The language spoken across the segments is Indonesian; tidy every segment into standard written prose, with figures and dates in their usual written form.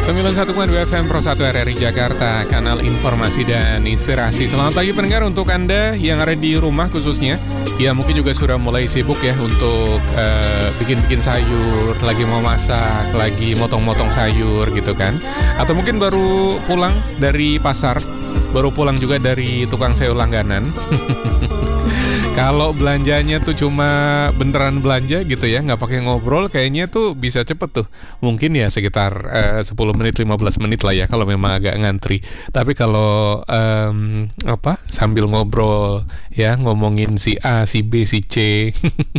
91,2 FM Pro 1 RRI Jakarta, kanal informasi dan inspirasi. Selamat pagi pendengar, untuk Anda yang ada di rumah khususnya, ya mungkin juga sudah mulai sibuk ya untuk bikin-bikin sayur, lagi mau masak, lagi motong-motong sayur gitu kan. Atau mungkin baru pulang dari pasar, baru pulang juga dari tukang sayur langganan. Kalau belanjanya tuh cuma beneran belanja gitu ya, nggak pakai ngobrol, kayaknya tuh bisa cepet tuh. Mungkin ya sekitar 10 menit, 15 menit lah ya kalau memang agak ngantri. Tapi kalau sambil ngobrol ya, ngomongin si A, si B, si C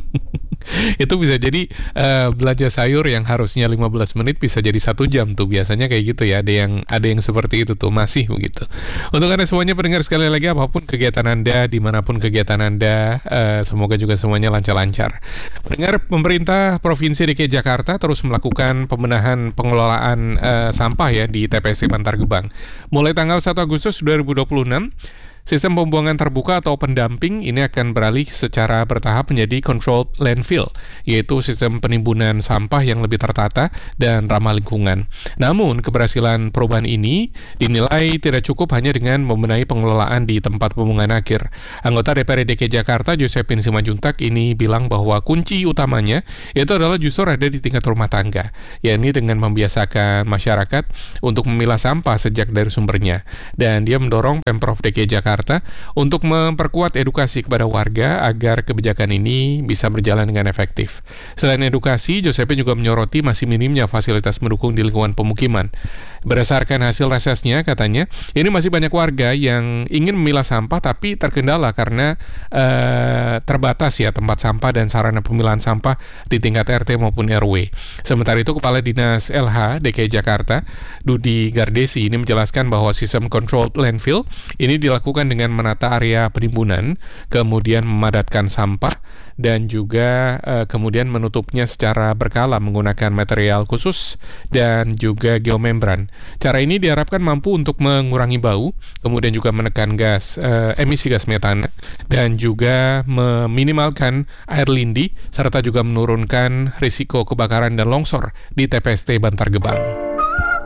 itu bisa jadi belanja sayur yang harusnya 15 menit bisa jadi 1 jam tuh, biasanya kayak gitu ya. Ada yang seperti itu tuh, masih begitu. Untuk Anda semuanya pendengar, sekali lagi apapun kegiatan Anda, dimanapun kegiatan Anda, semoga juga semuanya lancar-lancar. Pendengar, pemerintah Provinsi DKI Jakarta terus melakukan pembenahan pengelolaan sampah ya di TPST Bantar Gebang. Mulai tanggal 1 Agustus 2026, sistem pembuangan terbuka atau pendamping ini akan beralih secara bertahap menjadi controlled landfill, yaitu sistem penimbunan sampah yang lebih tertata dan ramah lingkungan. Namun, keberhasilan perubahan ini dinilai tidak cukup hanya dengan membenahi pengelolaan di tempat pembuangan akhir. Anggota DPRD DKI Jakarta, Josephine Simanjuntak, ini bilang bahwa kunci utamanya itu adalah justru ada di tingkat rumah tangga, yakni dengan membiasakan masyarakat untuk memilah sampah sejak dari sumbernya. Dan dia mendorong Pemprov DKI Jakarta untuk memperkuat edukasi kepada warga agar kebijakan ini bisa berjalan dengan efektif. Selain edukasi, Josephine juga menyoroti masih minimnya fasilitas mendukung di lingkungan pemukiman. Berdasarkan hasil resesnya, katanya, ini masih banyak warga yang ingin memilah sampah tapi terkendala karena terbatas ya tempat sampah dan sarana pemilahan sampah di tingkat RT maupun RW. Sementara itu, Kepala Dinas LH DKI Jakarta, Dudi Gardesi, ini menjelaskan bahwa sistem controlled landfill ini dilakukan dengan menata area penimbunan, kemudian memadatkan sampah, dan juga kemudian menutupnya secara berkala menggunakan material khusus dan juga geomembran. Cara ini diharapkan mampu untuk mengurangi bau, kemudian juga menekan emisi gas metana, dan juga meminimalkan air lindi, serta juga menurunkan risiko kebakaran dan longsor di TPST Bantar Gebang.